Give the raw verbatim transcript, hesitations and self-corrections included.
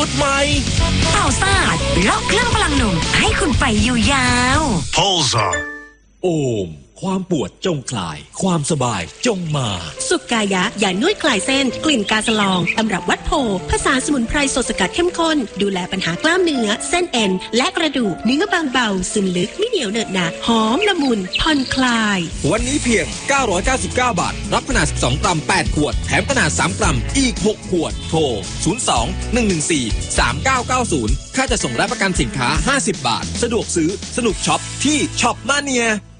ตรใหม่เป่าซ่าล็อกเครื่องพลังหนุ่มให้คุณไปอยู่ยาว Pulsar โอมความปวดจงคลายความสบายจงมาสุกายะยานวดคลายเส้นกลิ่นกาสลองตำรับวัดโพผสานสมุนไพรสดสกัดเข้มข้นดูแลปัญหากล้ามเนื้อเส้นเอ็นและกระดูกเนื้อบางเบาซึมลึกไม่เหนียวเหนอะหนะหอมละมุนผ่อนคลายวันนี้เพียงเก้าร้อยเก้าสิบเก้าบาทรับขนาดสิบสองกรัมแปดขวดแถมขนาดสามกรัมอีกหกขวดโทรศูนย์ สอง หนึ่ง หนึ่ง สี่ สาม เก้า เก้า ศูนย์ค่าจะส่งและประกันสินค้าห้าสิบบาทสะดวกซื้อสนุกช็อปที่ช็อปมาเนีย